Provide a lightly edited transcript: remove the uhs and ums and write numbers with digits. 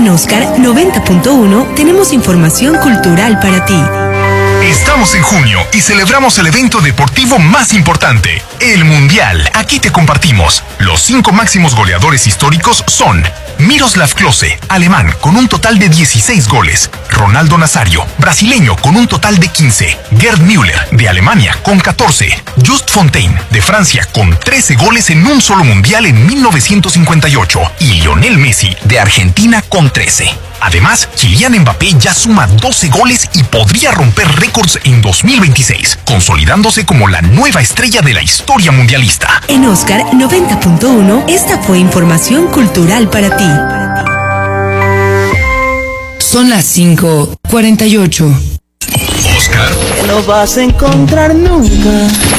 En Oscar 90.1 tenemos información cultural para ti. Estamos en junio y celebramos el evento deportivo más importante, el Mundial. Aquí te compartimos. Los 5 máximos goleadores históricos son Miroslav Klose, alemán, con un total de 16 goles. Ronaldo Nazario, brasileño, con un total de 15. Gerd Müller, de Alemania, con 14. Just Fontaine, de Francia, con 13 goles en un solo mundial en 1958. Y Lionel Messi, de Argentina, con 13. Además, Kylian Mbappé ya suma 12 goles y podría romper récords en 2026, consolidándose como la nueva estrella de la historia mundialista. En Oscar 90.1, esta fue información cultural para ti. Son las 5:48. Oscar. Que no vas a encontrar nunca